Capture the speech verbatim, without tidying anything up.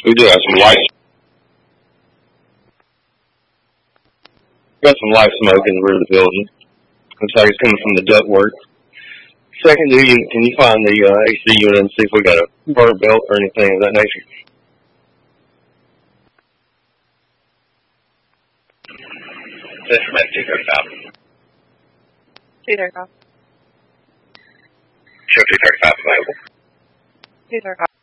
We do have some light. Got some light smoke in the rear of the building. Looks like it's coming from the ductwork. Second duty, can you find the uh, A C unit and see if we got a burnt belt or anything of that nature? This is two thirty-five. two thirty-five. Show two thirty-five available. two thirty-five.